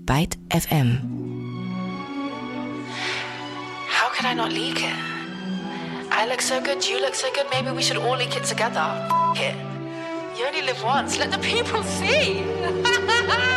Byte FM. How could I not leak it? I look so good, you look so good, maybe we should all leak it together. F*** it. You only live once, let the people see.